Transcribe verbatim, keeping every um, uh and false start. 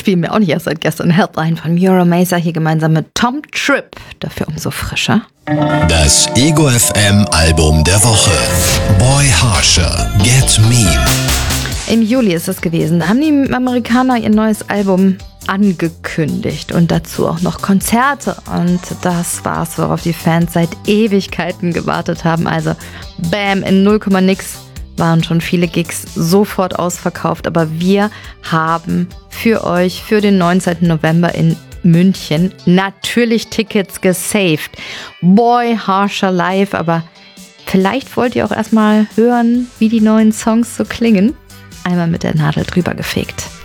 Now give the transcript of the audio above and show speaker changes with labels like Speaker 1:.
Speaker 1: spielen wir auch nicht erst seit gestern. Helpline von Mura Mesa hier gemeinsam mit Tom Tripp. Dafür umso frischer.
Speaker 2: Das Ego F M Album der Woche. Boy Harsher, Get Mean.
Speaker 1: Im Juli ist es gewesen. Da haben die Amerikaner ihr neues Album angekündigt und dazu auch noch Konzerte. Und das war's, worauf die Fans seit Ewigkeiten gewartet haben. Also bam, in null Komma nix waren schon viele Gigs sofort ausverkauft. Aber wir haben für euch für den neunzehnten November in München natürlich Tickets gesaved. Boy Harsher live, aber vielleicht wollt ihr auch erstmal hören, wie die neuen Songs so klingen. Einmal mit der Nadel drüber gefegt.